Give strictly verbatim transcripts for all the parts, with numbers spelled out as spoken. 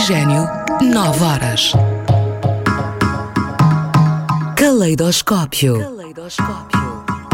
Oxigênio, nove horas. Caleidoscópio. Caleidoscópio.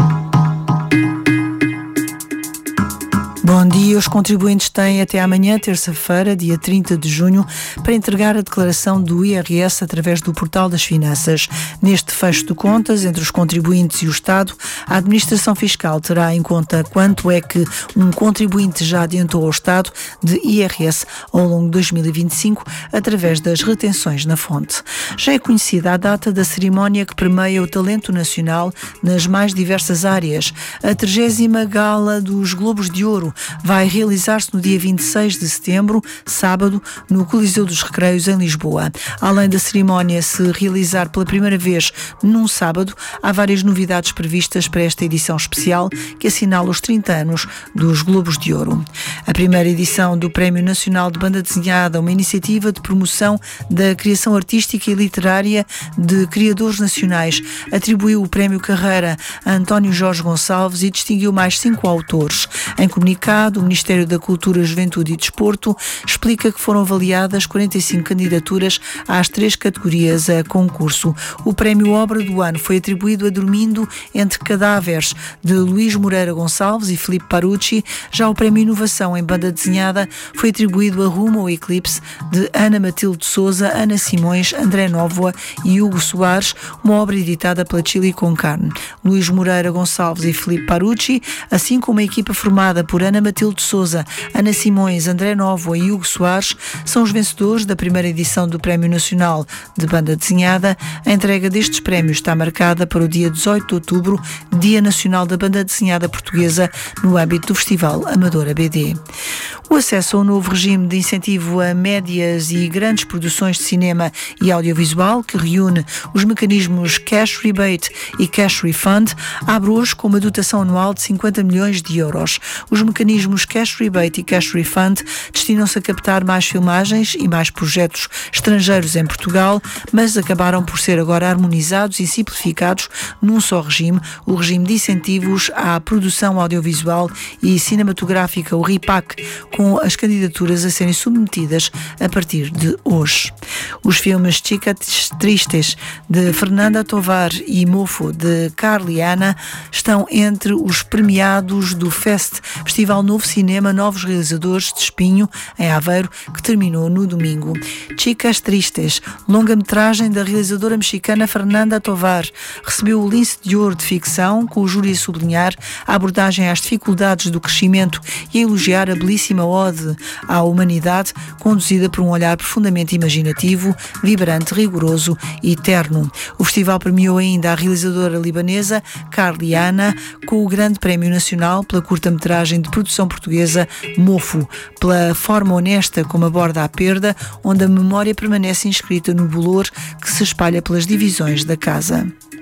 Bom dia, os contribuintes têm até amanhã, terça-feira, dia trinta de junho, para entregar a declaração do I R S através do Portal das Finanças. Neste fecho de contas, entre os contribuintes e o Estado, a Administração Fiscal terá em conta quanto é que um contribuinte já adiantou ao Estado de I R S ao longo de dois mil e vinte e cinco, através das retenções na fonte. Já é conhecida a data da cerimónia que permeia o talento nacional nas mais diversas áreas. A trigésima Gala dos Globos de Ouro vai realizar-se no dia vinte e seis de setembro, sábado, no Coliseu dos Recreios, em Lisboa. Além da cerimónia se realizar pela primeira vez num sábado, há várias novidades previstas para esta edição especial que assinala os trinta anos dos Globos de Ouro. A primeira edição do Prémio Nacional de Banda Desenhada, uma iniciativa de promoção da criação artística e literária de criadores nacionais, atribuiu o Prémio Carreira a António Jorge Gonçalves e distinguiu mais cinco autores. Em comunicado, o Ministério da Cultura, Juventude e Desporto explica que foram avaliadas quarenta e cinco candidaturas às três categorias a concurso. O Prémio Obra do Ano foi atribuído a Dormindo entre Cadáveres, de Luís Moreira Gonçalves e Filipe Parucci. Já o Prémio Inovação em Banda Desenhada foi atribuído a Rumo ao Eclipse, de Ana Matilde Souza, Ana Simões, André Nóvoa e Hugo Soares, uma obra editada pela Chili con Carne. Luís Moreira Gonçalves e Filipe Parucci, assim como a equipa formada por Ana Matilde Souza, Ana Simões, André Nóvoa e Hugo Soares, são os vencedores da primeira edição do Prémio Nacional de Banda Desenhada. A entrega destes prémios está marcada para o dia dezoito de outubro, Dia Nacional da Banda Desenhada Portuguesa, no âmbito do Festival Amadora B D. O acesso ao novo regime de incentivo a médias e grandes produções de cinema e audiovisual, que reúne os mecanismos Cash Rebate e Cash Refund, abre hoje com uma dotação anual de cinquenta milhões de euros. Os mecanismos Cash Rebate e Cash Refund destinam-se a captar mais filmagens e mais projetos estrangeiros em Portugal, mas acabaram por ser agora harmonizados e simplificados num só regime, o regime de incentivos à produção audiovisual e cinematográfica, o RIPAC, com as candidaturas a serem submetidas a partir de hoje. Os filmes Chicas Tristes, de Fernanda Tovar, e Mofo, de Carliana, estão entre os premiados do Fest, Festival Novo Cinema Novos Realizadores de Espinho, em Aveiro, que terminou no domingo. Chicas Tristes, longa-metragem da realizadora mexicana Fernanda Tovar, recebeu o Lince de Ouro de ficção, com o júri a sublinhar a abordagem às dificuldades do crescimento e a elogiar a belíssima ode à humanidade, conduzida por um olhar profundamente imaginativo, vibrante, rigoroso e terno. O festival premiou ainda a realizadora libanesa Carliana com o Grande Prémio Nacional pela curta-metragem de produção portuguesa Mofo, pela forma honesta como aborda a perda, onde a memória permanece inscrita no bolor que se espalha pelas divisões da casa.